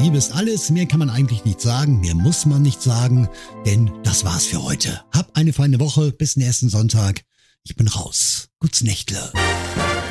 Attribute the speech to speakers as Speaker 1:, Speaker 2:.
Speaker 1: Liebe ist alles, mehr kann man eigentlich nicht sagen, mehr muss man nicht sagen, denn das war's für heute. Hab eine feine Woche, bis nächsten Sonntag. Ich bin raus. Gut's Nächtle.